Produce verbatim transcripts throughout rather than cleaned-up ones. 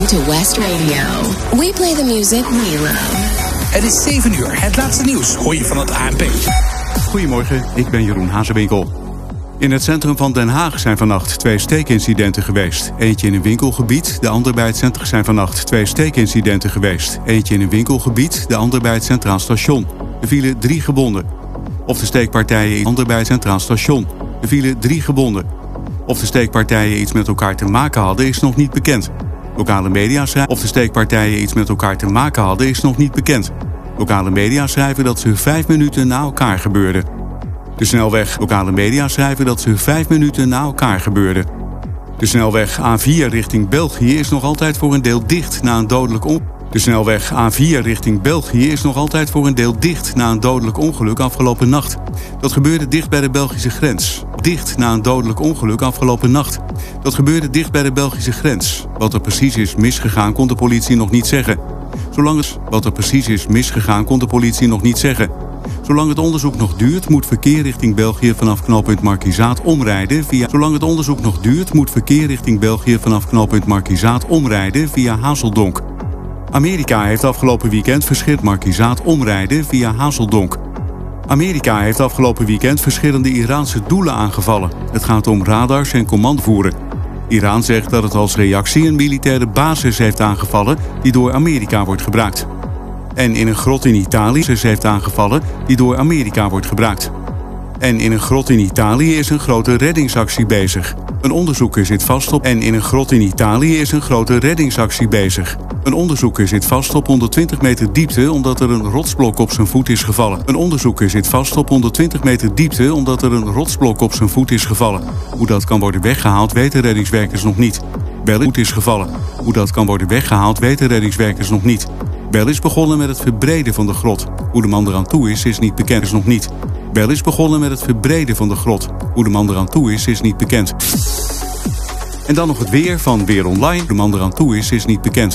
To West Radio. We play the music we love. Het is zeven uur. Het laatste nieuws hoor je van het A N P. Goedemorgen, ik ben Jeroen Hazewinkel. In het centrum van Den Haag zijn vannacht twee steekincidenten geweest. Eentje in een winkelgebied, de ander bij het centrum zijn vannacht twee steekincidenten geweest. Eentje in een winkelgebied, de ander bij het Centraal Station. Er vielen drie gewonden. Of de steekpartijen in ander bij het Centraal Station. Er vielen drie gewonden. Of de steekpartijen iets met elkaar te maken hadden is nog niet bekend. Lokale media schrijven of de steekpartijen iets met elkaar te maken hadden is nog niet bekend. Lokale media schrijven dat ze vijf minuten na elkaar gebeurden. De snelweg. Lokale media schrijven dat ze vijf minuten na elkaar gebeurden. De snelweg A vier richting België is nog altijd voor een deel dicht na een dodelijk ongeluk. De snelweg A vier richting België is nog altijd voor een deel dicht na een dodelijk ongeluk afgelopen nacht. Dat gebeurde dicht bij de Belgische grens. Dicht na een dodelijk ongeluk afgelopen nacht. Dat gebeurde dicht bij de Belgische grens. Wat er precies is misgegaan kon de politie nog niet zeggen. Zolang het wat er precies is misgegaan kon de politie nog niet zeggen. Zolang het onderzoek nog duurt, moet verkeer richting België vanaf knooppunt Markizaat omrijden via. Zolang het onderzoek nog duurt, moet verkeer richting België vanaf knooppunt Markizaat omrijden via Hazeldonk. Amerika heeft afgelopen weekend verschillende Markizaat omrijden via Hazeldonk. Amerika heeft afgelopen weekend verschillende Iraanse doelen aangevallen. Het gaat om radars en commandovoeren. Iran zegt dat het als reactie een militaire basis heeft aangevallen die door Amerika wordt gebruikt. En in een grot in Italië heeft aangevallen die door Amerika wordt gebruikt. En in een grot in Italië is een grote reddingsactie bezig. Een onderzoeker zit vast op. En in een grot in Italië is een grote reddingsactie bezig. Een onderzoeker zit vast op honderdtwintig meter diepte omdat er een rotsblok op zijn voet is gevallen. Een onderzoeker zit vast op honderdtwintig meter diepte omdat er een rotsblok op zijn voet is gevallen. Hoe dat kan worden weggehaald weten reddingswerkers nog niet. Bel voet is gevallen. Hoe dat kan worden weggehaald weten reddingswerkers nog niet. Bel is begonnen met het verbreden van de grot. Hoe de man eraan toe is, is niet bekend. Is nog niet. Bel is begonnen met het verbreden van de grot. Hoe de man eraan toe is, is niet bekend. En dan nog het weer van Weer Online. Hoe de man eraan toe is, is niet bekend.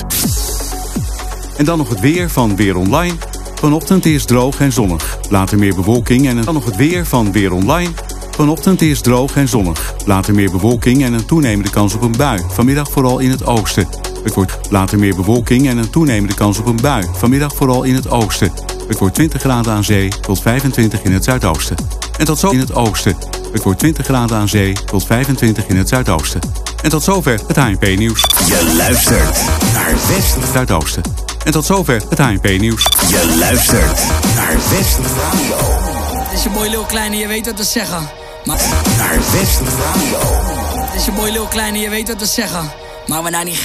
En dan nog het weer van Weer Online. Vanochtend eerst droog en zonnig. Later meer bewolking en een... dan nog het weer van Weer Online. Vanochtend eerst droog en zonnig. Later meer bewolking en een toenemende kans op een bui. Vanmiddag vooral in het oosten. Het wordt later meer bewolking en een toenemende kans op een bui. Vanmiddag vooral in het oosten. Het wordt twintig graden aan zee tot vijfentwintig in het zuidoosten. En tot zo in het oosten. Het wordt twintig graden aan zee tot vijfentwintig in het zuidoosten. En tot zover het H N P-nieuws. Je luistert naar West Zuidoosten. En tot zover het H N P-nieuws. Je luistert naar West Radio. Het is je boy Lil Kleine, je weet wat te zeggen. Maar... Naar West Radio. Het is je boy Lil Kleine, je weet wat te zeggen. Maar we naar niet